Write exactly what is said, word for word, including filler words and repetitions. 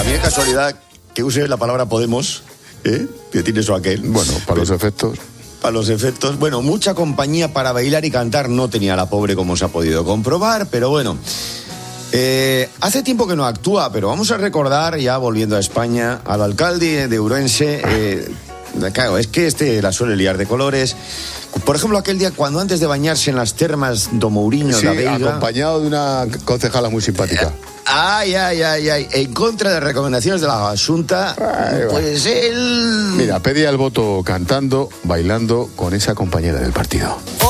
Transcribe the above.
También es casualidad que use la palabra Podemos, ¿eh? Que tiene eso aquel. Bueno, para los efectos... Para los efectos, bueno, mucha compañía para bailar y cantar no tenía la pobre, como se ha podido comprobar, pero bueno, eh, hace tiempo que no actúa, pero vamos a recordar, ya volviendo a España, al alcalde de Ourense. Eh, claro, es que este la suele liar de colores. Por ejemplo, aquel día cuando antes de bañarse en las termas do Mouriño sí, da Veiga, acompañado de una concejala muy simpática. Ay, ay, ay, ay, en contra de recomendaciones de la Junta, pues él... Mira, pedía el voto cantando, bailando con esa compañera del partido.